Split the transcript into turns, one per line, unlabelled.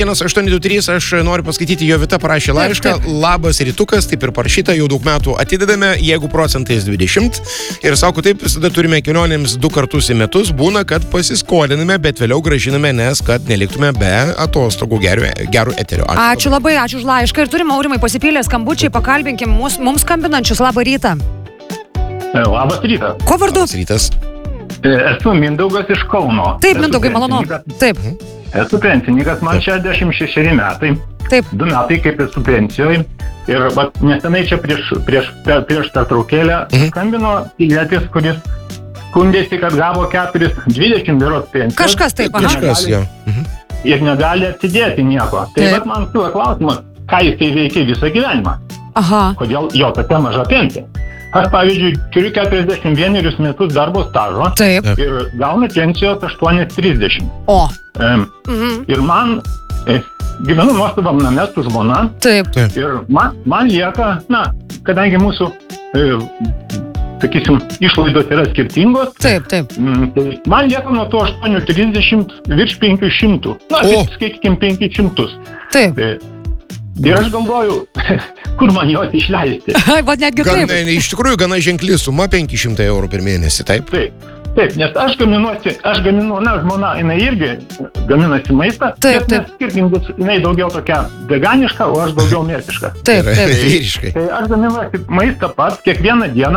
1823, aš noriu paskaityti, Jovita parašė laišką. Labas rytukas, taip ir parašyta, jau daug metų atidedame, jeigu procentais 20. Ir sako, taip, visada turime kelionėms 2 kartus į metus, būna, kad pasiskoliname, bet vėliau gražiname, nes kad neliktume be atostogų gerų eterio.
Ačiū labai, ačiū už laišką. Ir turime, Aurimai, pasipylę skambučiai, pakalbinkim mums skambinančius. Labą rytą.
Labas rytas.
Ko vardu?
Labas rytas.
Esu Mindaugas iš Kauno.
Taip, Mindaugai, malonu. Taip.
Esu pensininkas, man 66 metai.
Taip.
2 metai kaip esu pensijoje. Ir nesenai čia prieš pertraukėlę skambino pilietis, kuris skundėsi, kad gavo 4,20 berods pensijos.
Kažkas taip, aha.
Kažkas, jo.
Ir negali atsidėti nieko. Tai bet man kyla klausimas, ką jisai veikia visą gyvenimą.
Aha.
Kodėl jo tokia maža pensija? Aš, pavyzdžiui, turiu 41 metus darbo stažo.
Taip.
Ir gaunu pensijos 8,30.
O.
Ir man gyvenu nuostabiam name su žmona.
Taip.
Ir man lieka, kadangi mūsų, sakysim, išlaidos yra skirtingos.
Taip.
Tai man lieka nuo to 8,30 virš 500. Skaitykim 500.
Taip.
Ir aš galvoju, kur man juos išleisti.
Va, netgi taip.
Iš tikrųjų, gana ženkli suma, 500 eurų per mėnesį, taip?
Taip, nes aš gaminu, žmona, jinai irgi gaminasi maistą.
Taip.
Skirtingus, jinai daugiau tokia veganiška, o aš daugiau mėsiška.
Taip.
Vyriškai.
Tai aš gaminuosi maistą pats kiekvieną dieną.